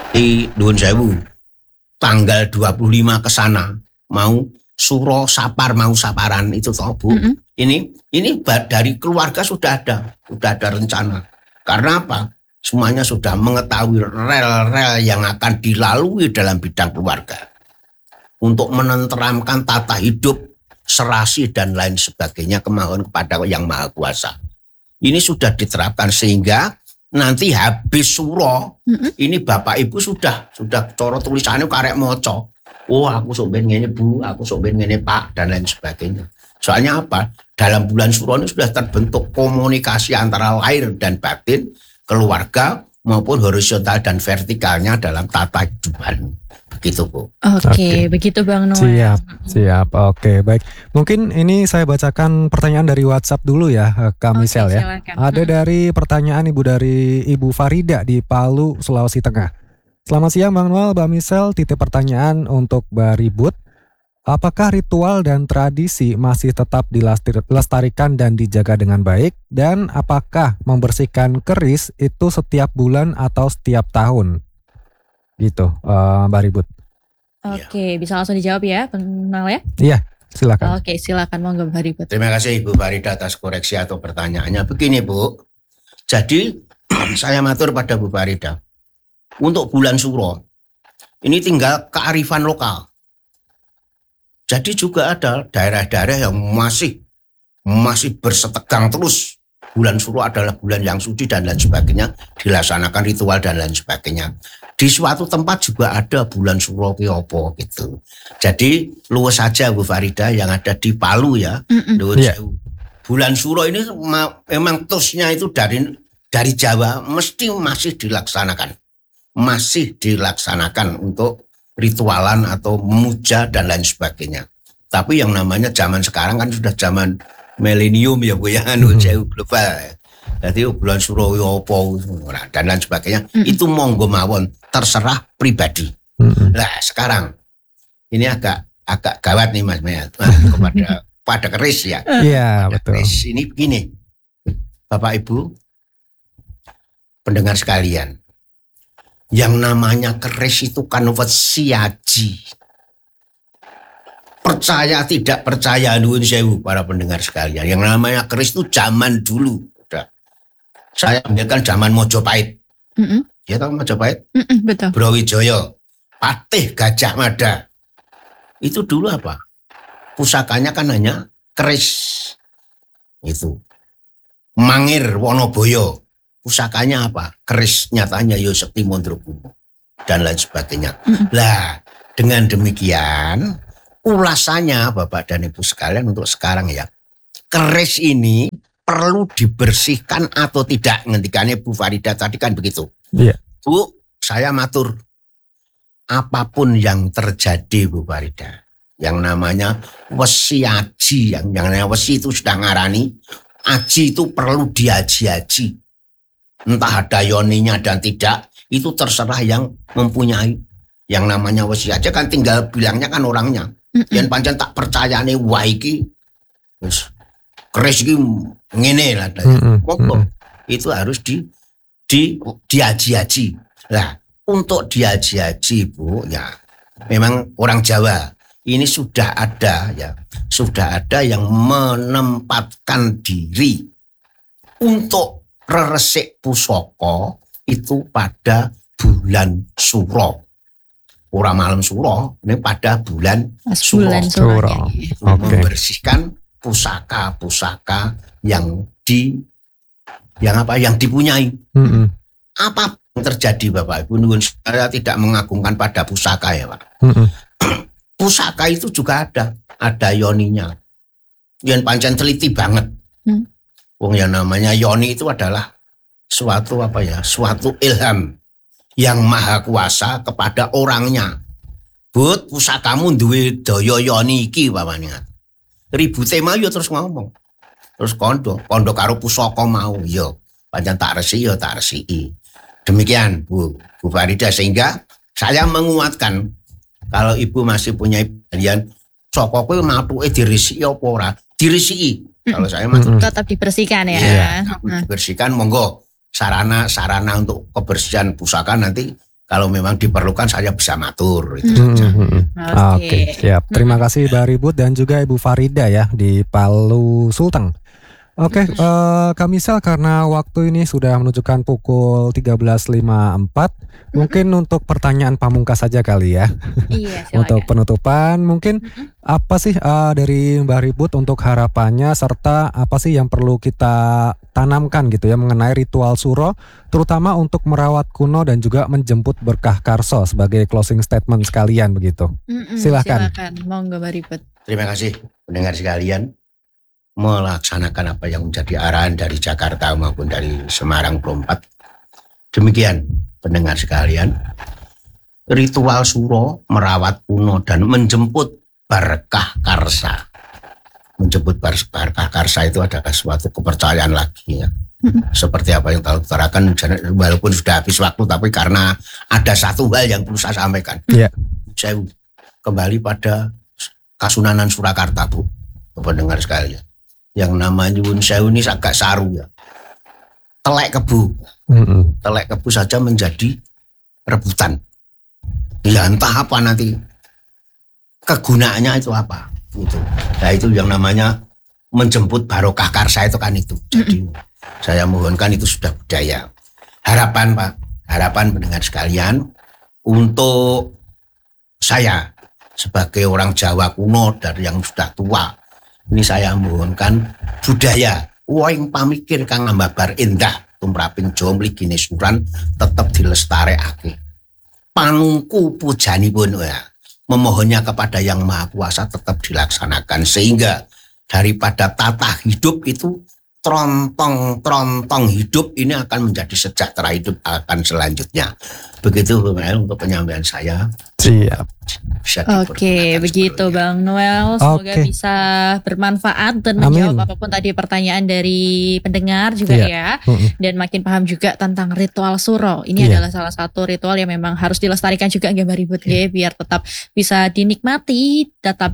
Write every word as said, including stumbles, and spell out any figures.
di Nuwun Sewu tanggal dua puluh lima ke sana mau suro sapar mau saparan itu toh Bu. Mm-hmm. Ini ini dari keluarga sudah ada, sudah ada rencana. Karena apa? Semuanya sudah mengetahui rel-rel yang akan dilalui dalam bidang keluarga. Untuk menenteramkan tata hidup, serasi dan lain sebagainya kemauan kepada Yang Maha Kuasa. Ini sudah diterapkan sehingga nanti habis suro, mm-hmm. ini Bapak Ibu sudah sudah coro tulisannya karek moco. Oh aku sok ben ngene Bu, aku sok ben ngene Pak dan lain sebagainya. Soalnya apa? Dalam bulan suro ini sudah terbentuk komunikasi antara lahir dan batin, keluarga maupun horizontal dan vertikalnya dalam tata hidupan. Begitu Bu. Oke, okay, begitu Bang Noel. Siap, siap. Oke, okay, baik. Mungkin ini saya bacakan pertanyaan dari WhatsApp dulu ya, Kak Misel okay, ya. Silakan. Ada dari pertanyaan Ibu dari Ibu Farida di Palu, Sulawesi Tengah. Selamat siang Bang Noel, Mbak Misel. Titip pertanyaan untuk Mbak Ribut. Apakah ritual dan tradisi masih tetap dilestarikan dan dijaga dengan baik? Dan apakah membersihkan keris itu setiap bulan atau setiap tahun? Gitu, uh, Mbak Ribut. Oke, bisa langsung dijawab ya, Bang Noel ya? Iya, silakan. Oke, silakan monggo Mbak Ribut. Terima kasih Ibu Farida atas koreksi atau pertanyaannya. Begini Bu, jadi saya matur pada Bu Farida. Untuk bulan suro, ini tinggal kearifan lokal. Jadi juga ada daerah-daerah yang masih masih bersetegang terus. Bulan suro adalah bulan yang suci dan lain sebagainya, dilaksanakan ritual dan lain sebagainya. Di suatu tempat juga ada bulan suro kiopo gitu. Jadi luwes saja Bu Farida yang ada di Palu ya. Yeah. Bulan suro ini memang tosnya itu dari dari Jawa mesti masih dilaksanakan. Masih dilaksanakan untuk ritualan atau memuja dan lain sebagainya. Tapi yang namanya zaman sekarang kan sudah zaman milenium ya Bu ya, anu jauh global. Jadi bulan suro opo dan lain sebagainya mm-hmm. itu monggo mawon terserah pribadi. Mm-hmm. Nah sekarang ini agak agak gawat nih Mas Mel kepada pada keris ya. Iya betul. Keris ini begini, Bapak Ibu pendengar sekalian. Yang namanya keris itu kan wesi aji. Percaya tidak percaya nuwun sewu para pendengar sekalian. Yang namanya keris itu zaman dulu. Udah. Saya ambilkan zaman Mojopahit. Mm-hmm. Ya tahu Mojopahit? Mm-hmm, betul. Brawijaya, Patih Gajah Mada. Itu dulu apa? Pusakanya kan hanya keris. Itu. Mangir Wonoboyo. Pusakanya apa? Keris nyatanya yo Sekti Mondrokumo dan lain sebagainya. Mm-hmm. Lah, dengan demikian ulasannya Bapak dan Ibu sekalian untuk sekarang ya. Keris ini perlu dibersihkan atau tidak? Ngendikannya Bu Farida tadi kan begitu. Iya. Yeah. Bu, saya matur. Apapun yang terjadi Bu Farida, yang namanya wesi aji, yang yang namanya wesi itu sudah ngarani, aji itu perlu diaji-aji. Entah ada yoninya dan tidak, itu terserah yang mempunyai. Yang namanya wesi aja kan tinggal bilangnya kan orangnya. Mm-mm. Yang pancen tak percaya nih wah iki keris iki ngene lah. Mm-mm. Itu harus di di diaji-aji. Lah, untuk diaji-aji Bu, ya memang orang Jawa ini sudah ada ya, sudah ada yang menempatkan diri untuk reresik pusaka itu pada bulan suro. Ora malam suro, ini pada bulan suro. Bulan suro. Okay. Membersihkan pusaka-pusaka yang di yang apa yang dipunyai. Mm-hmm. Apa yang terjadi Bapak Ibu? Saya tidak mengagungkan pada pusaka ya Pak. Mm-hmm. Pusaka itu juga ada, ada yoninya. Yang pancen teliti banget. Mm. Wong yang namanya yoni itu adalah suatu apa ya, suatu ilham yang maha kuasa kepada orangnya. But pusakamu duwe daya yoni iki pamane. Ribute mau yo terus ngomong. Terus kondo, kondo karo pusaka mau yo. Pancen tak resi yo tak resiki. Demikian Bu, Bu Farida, sehingga saya menguatkan kalau Ibu masih punya pilihan saka kowe mathuke diresiki apa ora? Diresiki. Kalau saya mah tetap dibersihkan ya. Iya, nah. Dibersihkan monggo. Sarana-sarana untuk kebersihan pusaka nanti Kalau memang diperlukan saya bisa matur itu Hmm, saja. hmm, hmm. Oke. Oke, siap. Terima kasih Mbak Ribut dan juga Ibu Farida ya di Palu Sulteng. Oke, Mm-mm. eh, Kak Misel, karena waktu ini sudah menunjukkan pukul tiga belas lima puluh empat, mungkin untuk pertanyaan pamungkas saja kali ya. Iya, Untuk silakan. penutupan, mungkin Mm-mm. apa sih eh, dari Mbak Ribut untuk harapannya, serta apa sih yang perlu kita tanamkan gitu ya mengenai ritual suro, terutama untuk merawat kuno dan juga menjemput berkah karso sebagai closing statement sekalian begitu. Mm-mm, Silakan. Silakan, monggo Mbak Ribut. Terima kasih pendengar sekalian, melaksanakan apa yang menjadi arahan dari Jakarta maupun dari Semarang Pro empat. Demikian pendengar sekalian, ritual suro merawat kuno dan menjemput berkah karsa. Menjemput berkah karsa itu adalah suatu kepercayaan lagi ya. Seperti apa yang telah utarakan, walaupun sudah habis waktu, tapi karena ada satu hal yang perlu saya sampaikan. Iya. Saya kembali pada Kasunanan Surakarta, Bu, pendengar sekalian. Yang namanya Nyuwun Sewu ini agak saru ya. Telek kebu, Mm-mm. telek kebu saja menjadi rebutan. Ya entah apa nanti kegunaannya itu apa. Itu. Nah itu yang namanya menjemput barokah karsa itu kan itu. Jadi saya mohonkan itu sudah budaya. Harapan Pak, harapan pendengar sekalian untuk saya sebagai orang Jawa kuno dari yang sudah tua. Ini saya mohonkan budaya woing pamikir kang ambabar indah tumraping Jawa mligi nesuran tetap dilestarekake. Panungku pujanipun ya, memohonnya kepada Yang Maha Kuasa tetap dilaksanakan sehingga daripada tata hidup itu trontong-trontong hidup ini akan menjadi sejahtera hidup akan selanjutnya. Begitu untuk penyampaian saya. Siap. Bisa Oke, dipergunakan begitu sepenuhnya. Bang Noel. Semoga Oke. bisa bermanfaat dan Amin. menjawab apapun tadi pertanyaan dari pendengar juga Iya. ya. Mm-mm. Dan makin paham juga tentang ritual suro. Ini Iya. adalah salah satu ritual yang memang harus dilestarikan juga nggih Mbak Ribut nggih, biar tetap bisa dinikmati, tetap